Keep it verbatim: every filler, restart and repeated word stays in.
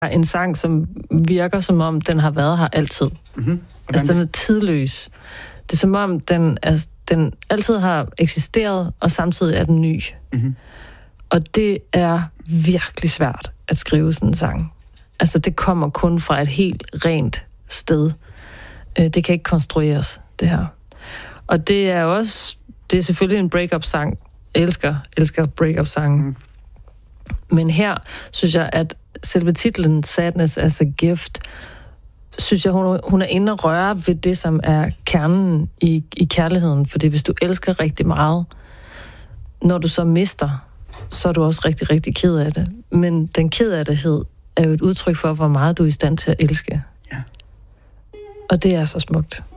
En sang, som virker som om, den har været her altid. Mm-hmm. Altså, den er tidløs. Det er som om, den, altså, den altid har eksisteret, og samtidig er den ny. Mm-hmm. Og det er virkelig svært at skrive sådan en sang. Altså, det kommer kun fra et helt rent sted. Det kan ikke konstrueres, det her. Og det er også, det er selvfølgelig en break-up-sang. Jeg elsker, elsker break-up-sangen. Mm. Men her synes jeg, at selve titlen Sadness as a Gift, synes jeg, hun, hun er inde og røre ved det, som er kernen i, i kærligheden. Fordi hvis du elsker rigtig meget, når du så mister, så er du også rigtig, rigtig ked af det. Men den ked af dethed er jo et udtryk for, hvor meget du er i stand til at elske. Ja. Og det er så smukt.